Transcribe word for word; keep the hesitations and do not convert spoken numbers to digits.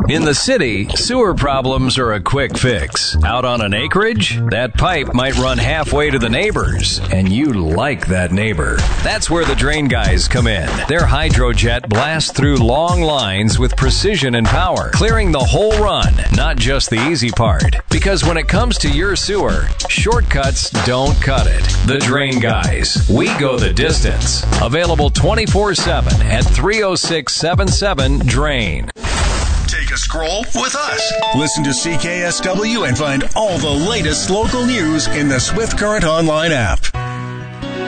In the city, sewer problems are a quick fix. Out on an acreage, that pipe might run halfway to the neighbors, and you like that neighbor. That's where the Drain Guys come in. Their HydroJet blasts through long lines with precision and power, clearing the whole run, not just the easy part. Because when it comes to your sewer, shortcuts don't cut it. The Drain Guys. We go the distance. Available twenty-four seven at three oh six seven seven drain. Take a scroll with us. Listen to C K S W and find all the latest local news in the Swift Current online app.